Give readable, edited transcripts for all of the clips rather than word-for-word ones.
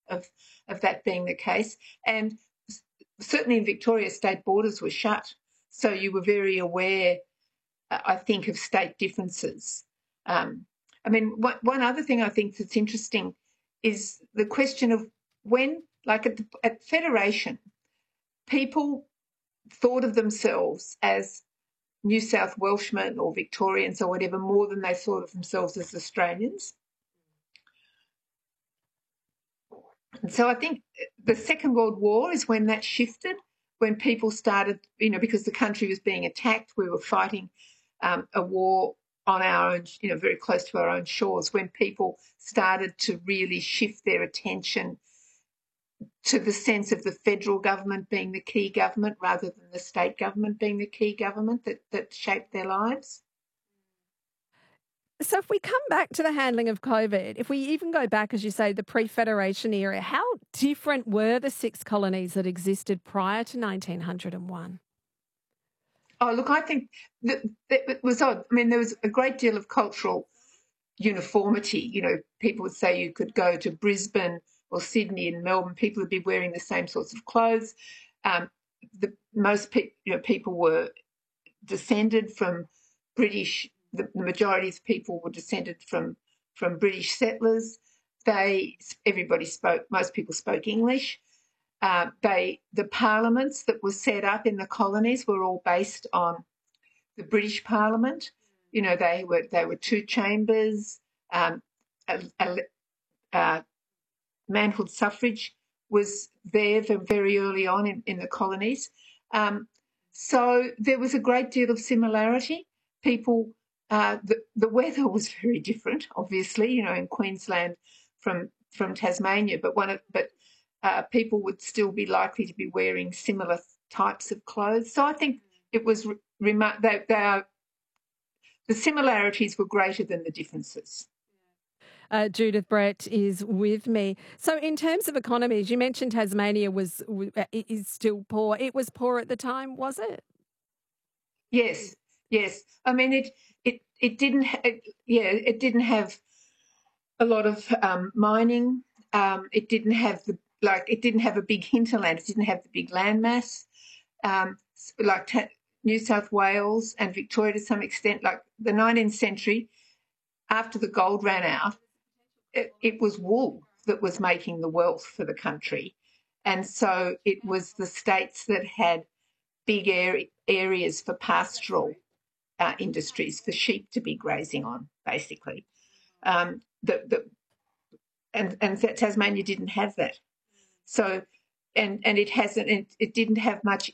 of that being the case. And certainly in Victoria, state borders were shut. So you were very aware, I think, of state differences. One other thing I think that's interesting is the question of when, like at Federation, people thought of themselves as New South Welshmen or Victorians or whatever more than they thought of themselves as Australians. And so I think the Second World War is when that shifted, when people started, because the country was being attacked, we were fighting a war on our own, very close to our own shores, when people started to really shift their attention to the sense of the federal government being the key government rather than the state government being the key government that shaped their lives. So if we come back to the handling of COVID, if we even go back, as you say, the pre-Federation era, how different were the 6 colonies that existed prior to 1901? Oh, look, I think that it was odd. I mean, there was a great deal of cultural uniformity. People would say you could go to Brisbane or Sydney and Melbourne, people would be wearing the same sorts of clothes. Most people were descended from British. The majority of people were descended from British settlers. Most people spoke English. The parliaments that were set up in the colonies were all based on the British Parliament. They were 2 chambers. Manhood suffrage was there from very early on in the colonies. So there was a great deal of similarity. People, the weather was very different, obviously, in Queensland from Tasmania, but people would still be likely to be wearing similar types of clothes. So I think it was the similarities were greater than the differences. Judith Brett is with me. So in terms of economies, you mentioned Tasmania is still poor. It was poor at the time, was it? Yes. I mean, it didn't have a lot of mining. It didn't have a big hinterland. It didn't have the big landmass. New South Wales and Victoria to some extent, like the 19th century, after the gold ran out, it was wool that was making the wealth for the country. And so it was the states that had big areas for pastoral industries, for sheep to be grazing on, basically. And Tasmania didn't have that. So, and it hasn't. It didn't have much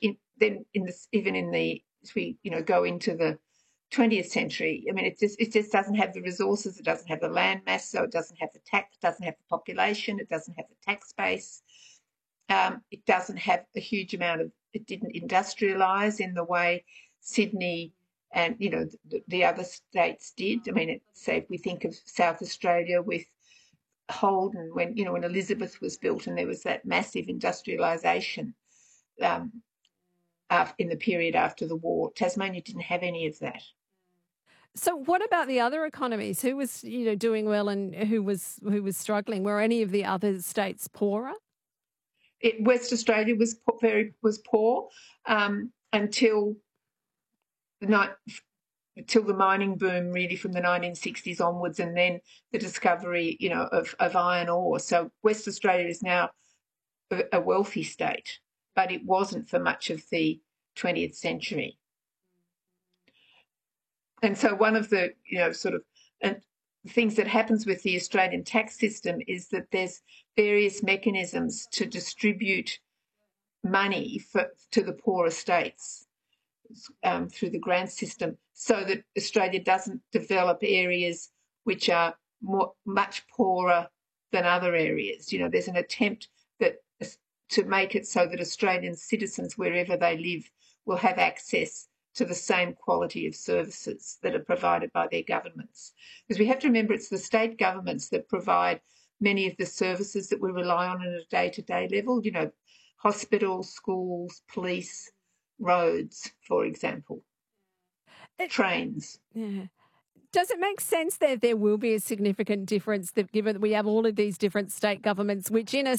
as we go into the 20th century. I mean, it just doesn't have the resources. It doesn't have the land mass, so it doesn't have the tax. It doesn't have the population. It doesn't have the tax base. It doesn't have a huge amount of. It didn't industrialise in the way Sydney and the other states did. I mean, say if we think of South Australia with Holden, when Elizabeth was built, and there was that massive industrialisation in the period after the war. Tasmania didn't have any of that. So what about the other economies? Who was doing well and who was struggling? Were any of the other states poorer? West Australia was poor until the mining boom, really, from the 1960s onwards, and then the discovery, of iron ore. So West Australia is now a wealthy state, but it wasn't for much of the 20th century. And so one of the, things that happens with the Australian tax system is that there's various mechanisms to distribute money to the poorer states through the grant system, so that Australia doesn't develop areas which are much poorer than other areas. There's an attempt to make it so that Australian citizens, wherever they live, will have access to the same quality of services that are provided by their governments. Because we have to remember it's the state governments that provide many of the services that we rely on a day-to-day level, hospitals, schools, police, roads, for example, trains. Yeah. Does it make sense that there will be a significant difference, that given that we have all of these different state governments, which in a